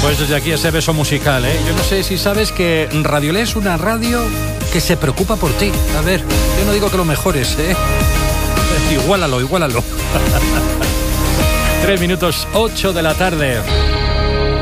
Pues desde aquí ese beso musical, ¿eh? Yo no sé si sabes que Radiolé es una radio que se preocupa por ti. A ver, yo no digo que lo mejores, ¿eh? Igualalo. 3 minutos 8 de la tarde.